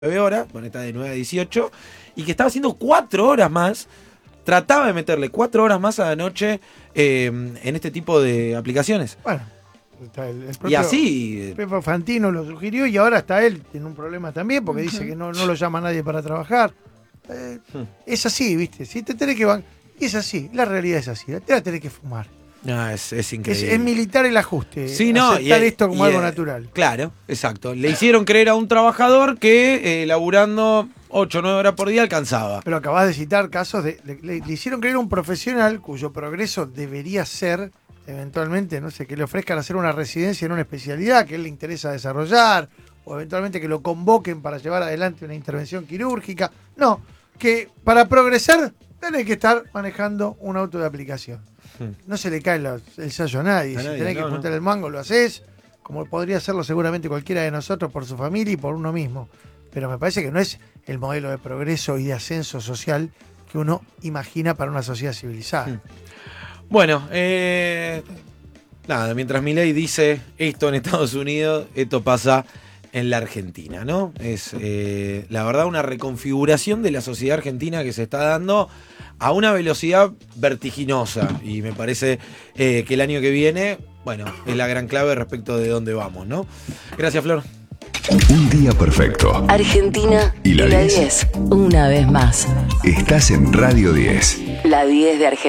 9 horas, bueno, está de 9 a 18, y que estaba haciendo 4 horas más, trataba de meterle 4 horas más a la noche en este tipo de aplicaciones. Bueno, está el propio, Y así... Pepe Fantino lo sugirió y ahora está él, tiene un problema también porque dice que no lo llama nadie para trabajar. Es así, ¿viste? Si te tenés que es así, la realidad es así, te la tenés que fumar. No, es increíble. Es militar el ajuste. Sí, no, aceptar esto como algo natural. Claro, exacto. Le hicieron creer a un trabajador que laburando 8 o 9 horas por día alcanzaba. Pero acabas de citar casos le hicieron creer a un profesional cuyo progreso debería ser, eventualmente, no sé, que le ofrezcan hacer una residencia en una especialidad que a él le interesa desarrollar, o eventualmente que lo convoquen para llevar adelante una intervención quirúrgica. No, que para progresar tenés que estar manejando un auto de aplicación. No se le cae el sello a nadie. Si tenés que juntar el mango, lo haces, como podría hacerlo seguramente cualquiera de nosotros por su familia y por uno mismo. Pero me parece que no es el modelo de progreso y de ascenso social que uno imagina para una sociedad civilizada. Bueno, nada, mientras Milei dice esto en Estados Unidos, esto pasa en la Argentina, ¿no? Es la verdad una reconfiguración de la sociedad argentina que se está dando a una velocidad vertiginosa, y me parece que el año que viene, bueno, es la gran clave respecto de dónde vamos, ¿no? Gracias, Flor. Un día perfecto. Argentina y la 10. Una vez más. Estás en Radio 10. La 10 de Argentina.